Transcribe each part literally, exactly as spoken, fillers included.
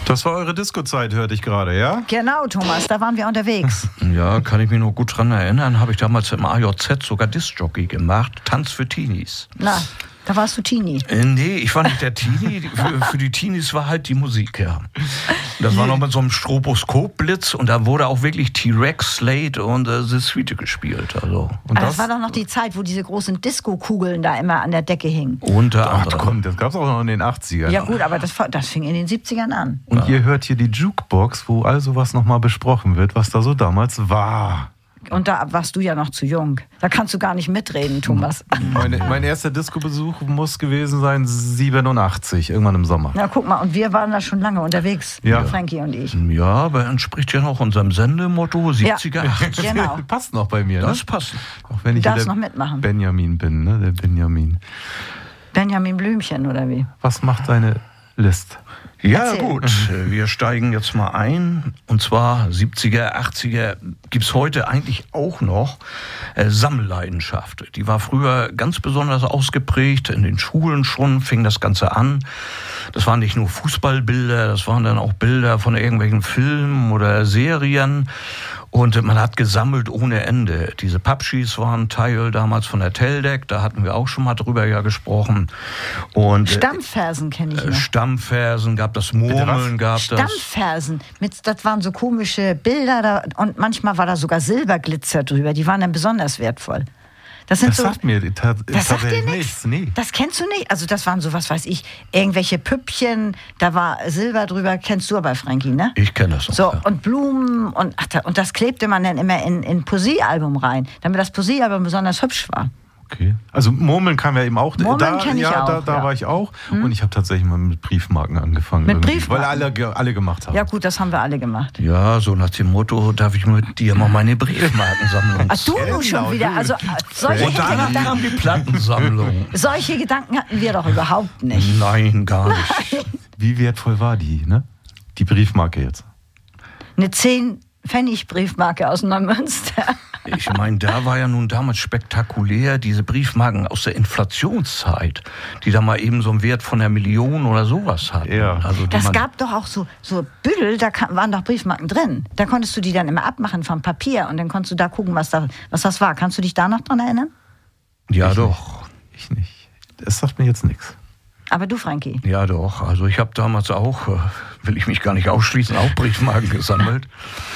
Das war eure Disco-Zeit, hörte ich gerade, ja? Genau, Thomas, da waren wir unterwegs. Ja, kann ich mich noch gut dran erinnern, habe ich damals im A J Z sogar Disc-Jockey gemacht, Tanz für Teenies. Na, da warst du Teenie. Äh, nee, ich war nicht der Teenie, für, für die Teenies war halt die Musik, ja. Das war noch mit so einem Stroboskopblitz und da wurde auch wirklich T-Rex, Slade und äh, The Suite gespielt. Also. Und das, das war doch noch die Zeit, wo diese großen Disco-Kugeln da immer an der Decke hingen. Unter Ach, anderem. komm, das gab es auch noch in den achtzigern. Ja gut, aber das, das fing in den siebzigern an. Und ihr hört hier die Jukebox, wo all sowas nochmal besprochen wird, was da so damals war. Und da warst du ja noch zu jung. Da kannst du gar nicht mitreden, Thomas. Meine, mein erster Disco-Besuch muss gewesen sein siebenundachtzig, irgendwann im Sommer. Na guck mal, und wir waren da schon lange unterwegs, Ja. Frankie und ich. Ja, aber entspricht ja noch unserem Sendemotto siebziger, Ja. achtziger. Genau. Passt noch bei mir, ne? Das passt. Auch wenn ich Du hier darfst der noch mitmachen. Benjamin bin, ne? Der Benjamin. Benjamin Blümchen, oder wie? Was macht deine List? Ja, Erzähl. gut. Wir steigen jetzt mal ein. Und zwar siebziger, achtziger gibt's heute eigentlich auch noch äh, Sammelleidenschaft. Die war früher ganz besonders ausgeprägt. In den Schulen schon fing das Ganze an. Das waren nicht nur Fußballbilder, das waren dann auch Bilder von irgendwelchen Filmen oder Serien. Und man hat gesammelt ohne Ende. Diese Pappschis waren Teil damals von der Teldec, da hatten wir auch schon mal drüber ja gesprochen. Und Stammfersen kenne ich äh, noch. Stammfersen gab das, Murmeln gab das. Stammfersen. Mit, das waren so komische Bilder da, und manchmal war da sogar Silberglitzer drüber. Die waren dann besonders wertvoll. Das sind Das so. sagt mir ta- Das sagt dir tatsächlich nichts? Nee. Das kennst du nicht? Also das waren so, was weiß ich, irgendwelche Püppchen, da war Silber drüber, kennst du aber, Frankie, ne? Ich kenne das noch. So, ja. und Blumen und, ach, da, und das klebte man dann immer in ein Poesiealbum rein, damit das Poesiealbum besonders hübsch war. Okay. Also Murmeln kam ja eben auch. Murmeln da, kenn ich ja, auch, da, da ja. war ich auch. Und ich habe tatsächlich mal mit Briefmarken angefangen. Mit irgendwie, Briefmarken? Weil alle, ge- alle gemacht haben. Ja gut, das haben wir alle gemacht. Ja, so nach dem Motto, darf ich mit dir mal meine Briefmarkensammlung Ach du nun schon wieder, du. also äh, solche, Und danach Gedanken, kam die Plattensammlung. solche Gedanken hatten wir doch überhaupt nicht. Nein, gar nicht. Wie wertvoll war die, ne? Die Briefmarke jetzt. Eine zehn Pfennig Briefmarke aus Neumünster. Ich meine, da war ja nun damals spektakulär diese Briefmarken aus der Inflationszeit, die da mal eben so einen Wert von einer Million oder sowas hatten. Ja. Also, die Das man, gab doch auch so, so Büdel, da kam, waren doch Briefmarken drin. Da konntest du die dann immer abmachen vom Papier und dann konntest du da gucken, was, da, was das war. Kannst du dich da noch dran erinnern? Ja, Ich doch. Ich nicht. Das sagt mir jetzt nichts. Aber du, Frankie. Ja, doch. Also ich habe damals auch, äh, will ich mich gar nicht ausschließen, auch Briefmarken gesammelt.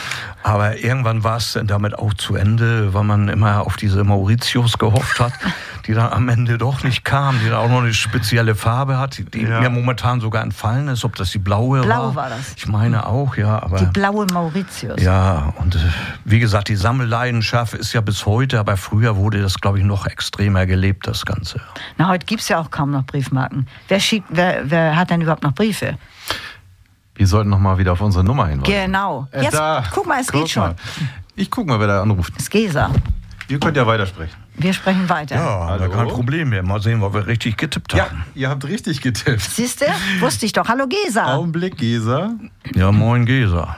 Aber irgendwann war es dann damit auch zu Ende, weil man immer auf diese Mauritius gehofft hat, die dann am Ende doch nicht kam, die dann auch noch eine spezielle Farbe hat, die Ja. mir momentan sogar entfallen ist, ob das die blaue Blau war. war das. Ich meine auch, ja. Aber Die blaue Mauritius. ja, und äh, wie gesagt, die Sammelleidenschaft ist ja bis heute, aber früher wurde das, glaube ich, noch extremer gelebt, das Ganze. Na, heute gibt es ja auch kaum noch Briefmarken. Wer, schickt, wer, wer hat denn überhaupt noch Briefe? Wir sollten noch mal wieder auf unsere Nummer hinweisen. Genau. Äh, Jetzt, da. guck mal, es Guck geht schon. mal. Ich guck mal, wer da anruft. Es ist Gesa. Ihr könnt ja weitersprechen. Wir sprechen weiter. Ja, Hallo? kein Problem mehr. Mal sehen, ob wir richtig getippt haben. ihr habt richtig getippt. Siehst du? Wusste ich doch. Hallo Gesa. Augenblick, Gesa. Ja, moin, Gesa.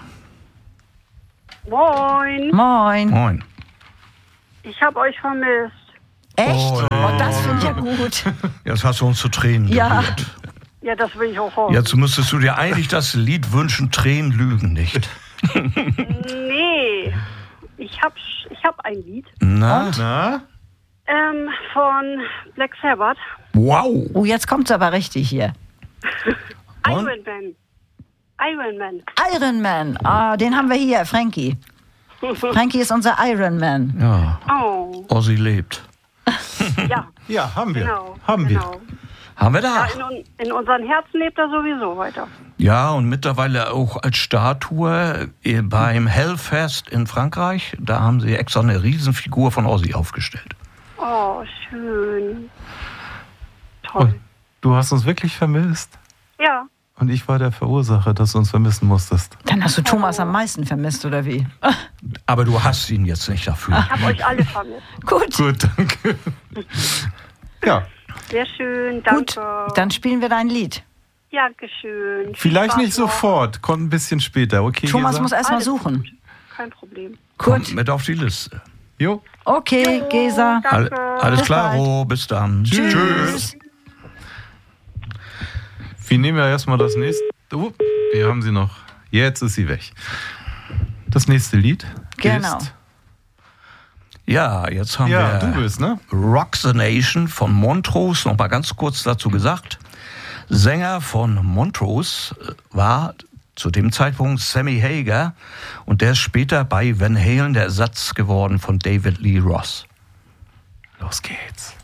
Moin, Moin. Moin. ich habe euch vermisst. Echt? Oh, Oh, das finde ich ja gut. Jetzt hast du uns zu Tränen Ja. gerührt. Ja, das will ich auch hoffen. Jetzt müsstest du dir eigentlich das Lied wünschen, Tränen lügen nicht. Nee, ich habe ich hab ein Lied Na? Na? ähm, von Black Sabbath, Wow. Oh, jetzt kommt es aber richtig hier. Und? Iron Man. Iron Man. Iron Man. Ah, den haben wir hier, Frankie. Frankie ist unser Iron Man. Ja, Oh, Ozzy lebt. ja, Ja, haben wir. genau. Haben genau. Haben wir Ja, da? in, un- in unseren Herzen lebt er sowieso weiter. Ja, und mittlerweile auch als Statue äh, beim Hellfest in Frankreich. Da haben sie extra eine Riesenfigur von Ozzy aufgestellt. Oh, schön. wir. Toll. Und du hast uns wirklich vermisst. Ja, Und ich war der Verursacher, dass du uns vermissen musstest. Dann hast du Thomas am meisten vermisst, oder wie? Aber du hast ihn jetzt nicht dafür. ich habe euch alle vermisst. Gut. Gut, danke. Ja, Sehr schön, danke. Gut, dann spielen wir dein Lied. Dankeschön. vielleicht Viel nicht Spaß noch. sofort, kommt ein bisschen später, okay? Thomas Gesa? muss erst mal Alles suchen. gut. Kein Problem. Kommt Gut. mit auf die Liste. Jo. Okay, Gesa. Alle, Danke. alles Bis klar, bald. oh, bis dann. Tschüss. Wir nehmen ja erstmal das nächste. Oh, Wir haben sie noch. Jetzt ist sie weg. Das nächste Lied Genau. ist... Ja, jetzt haben Ja, wir du bist, ne? Rock the Nation von Montrose. Noch mal ganz kurz dazu gesagt. Sänger von Montrose war zu dem Zeitpunkt Sammy Hagar und der ist später bei Van Halen der Ersatz geworden von David Lee Roth. Los geht's.